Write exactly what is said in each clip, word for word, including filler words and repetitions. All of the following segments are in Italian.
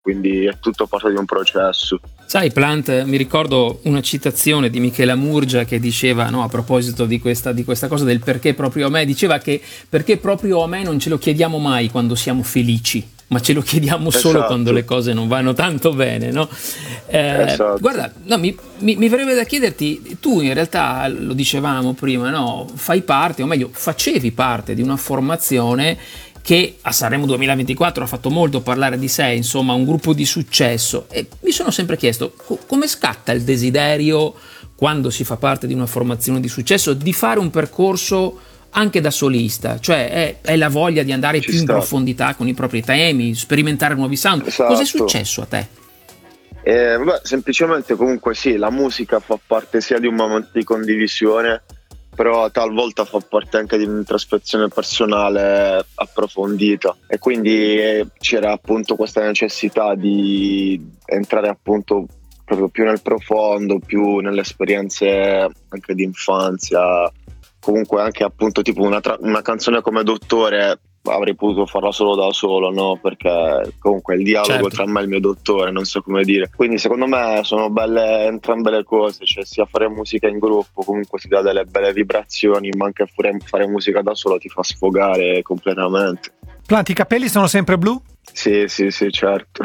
quindi è tutto parte di un processo. Sai Plant, mi ricordo una citazione di Michela Murgia che diceva, no, a proposito di questa, di questa cosa del perché proprio a me, diceva che perché proprio a me non ce lo chiediamo mai quando siamo felici, ma ce lo chiediamo solo esatto. quando le cose non vanno tanto bene, no? Eh, esatto. Guarda, no, mi, mi, mi verrebbe da chiederti, tu in realtà, lo dicevamo prima, no, fai parte, o meglio, facevi parte di una formazione che a Sanremo duemilaventiquattro ha fatto molto parlare di sé, insomma un gruppo di successo, e mi sono sempre chiesto co- come scatta il desiderio, quando si fa parte di una formazione di successo, di fare un percorso anche da solista, cioè è, è la voglia di andare Ci più sta. in profondità con i propri temi, sperimentare nuovi sound. Esatto. Cos'è successo a te? Eh, beh, semplicemente comunque sì, la musica fa parte sia di un momento di condivisione, però talvolta fa parte anche di un'introspezione personale approfondita, e quindi eh, c'era appunto questa necessità di entrare appunto proprio più nel profondo, più nelle esperienze anche di infanzia. Comunque anche appunto tipo una, tra- una canzone come Dottore avrei potuto farla solo da solo, no? Perché comunque il dialogo Certo. tra me e il mio dottore, non so come dire. Quindi secondo me sono belle entrambe le cose, cioè sia fare musica in gruppo, comunque si dà delle belle vibrazioni, ma anche fare, fare musica da solo ti fa sfogare completamente. Plant, i capelli sono sempre blu? Sì, sì, sì, certo.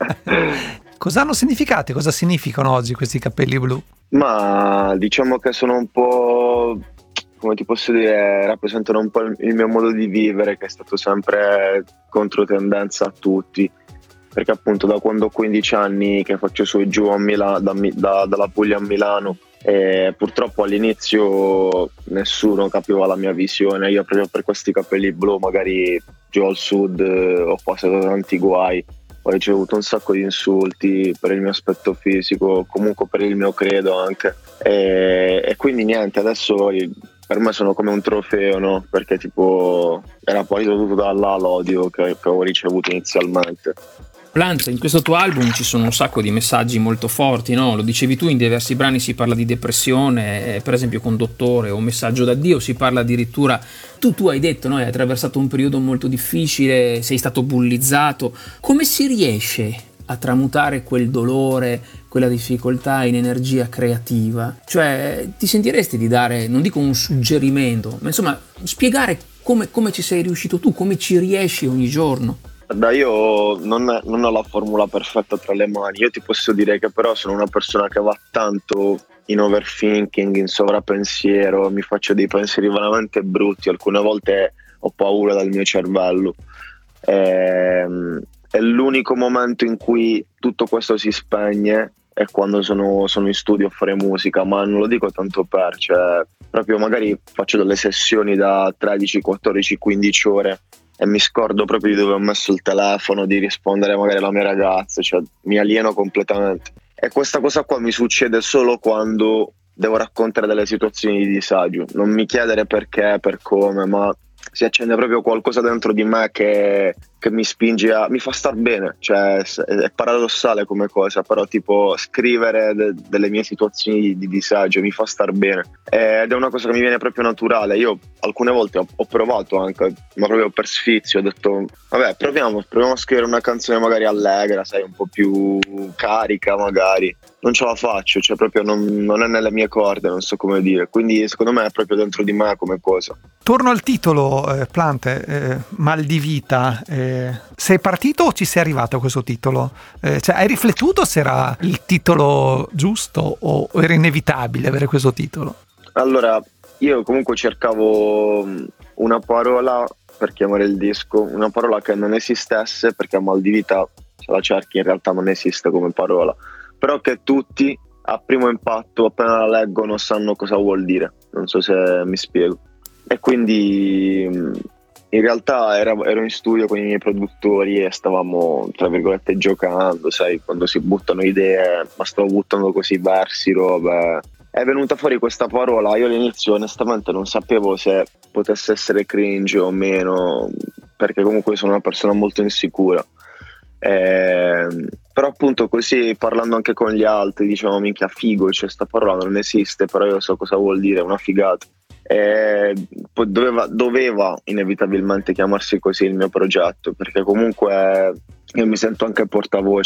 Cosa hanno significato? Cosa significano oggi questi capelli blu? Ma diciamo che sono un po', come ti posso dire, rappresentano un po' il, il mio modo di vivere, che è stato sempre controtendenza a tutti, perché appunto da quando ho quindici anni che faccio su e giù a Milano, da, da, dalla Puglia a Milano, e purtroppo all'inizio nessuno capiva la mia visione. Io proprio per questi capelli blu magari giù al sud eh, ho passato tanti guai, ho ricevuto un sacco di insulti per il mio aspetto fisico, comunque per il mio credo anche, e, e quindi niente, adesso per me sono come un trofeo, no? Perché tipo era partito tutto da là l'odio che, che avevo ricevuto inizialmente. Plant, in questo tuo album ci sono un sacco di messaggi molto forti, no? Lo dicevi tu, in diversi brani si parla di depressione, eh, per esempio con Dottore o Messaggio da Dio si parla addirittura, tu, tu hai detto, no? Hai attraversato un periodo molto difficile, sei stato bullizzato. Come si riesce a tramutare quel dolore, quella difficoltà in energia creativa? Cioè, ti sentiresti di dare, non dico un suggerimento, ma insomma spiegare come, come ci sei riuscito tu, come ci riesci ogni giorno? Guarda, io non, non ho la formula perfetta tra le mani. Io ti posso dire che però sono una persona che va tanto in overthinking, in sovrappensiero, mi faccio dei pensieri veramente brutti, alcune volte ho paura del mio cervello. E, è l'unico momento in cui tutto questo si spegne è quando sono, sono in studio a fare musica, ma non lo dico tanto per, cioè proprio magari faccio delle sessioni da tredici, quattordici, quindici ore e mi scordo proprio di dove ho messo il telefono, di rispondere magari alla mia ragazza, cioè mi alieno completamente. E questa cosa qua mi succede solo quando devo raccontare delle situazioni di disagio. Non mi chiedere perché, per come, ma si accende proprio qualcosa dentro di me che, che mi spinge a, mi fa star bene, cioè è paradossale come cosa, però tipo scrivere de, delle mie situazioni di, di disagio mi fa star bene, ed è una cosa che mi viene proprio naturale. Io alcune volte ho, ho provato anche, ma proprio per sfizio, ho detto vabbè proviamo, proviamo a scrivere una canzone magari allegra, sai, un po' più carica magari. Non ce la faccio, cioè proprio non, non è nelle mie corde, non so come dire, quindi secondo me è proprio dentro di me come cosa. Torno al titolo, eh, Plant, eh, Mal di vita, eh, sei partito o ci sei arrivato a questo titolo? Eh, cioè, hai riflettuto se era il titolo giusto o era inevitabile avere questo titolo? Allora, io comunque cercavo una parola per chiamare il disco, una parola che non esistesse, perché mal di vita, se la cerchi in realtà non esiste come parola, però che tutti a primo impatto appena la leggono sanno cosa vuol dire, non so se mi spiego. E quindi in realtà ero, ero in studio con i miei produttori e stavamo tra virgolette giocando, sai, quando si buttano idee, ma stavo buttando così versi, robe. È venuta fuori questa parola, io all'inizio onestamente non sapevo se potesse essere cringe o meno, perché comunque sono una persona molto insicura. Eh, però appunto così parlando anche con gli altri diciamo minchia figo, cioè sta parola non esiste però io so cosa vuol dire, una figata. Eh, doveva, doveva inevitabilmente chiamarsi così il mio progetto, perché comunque io mi sento anche portavoce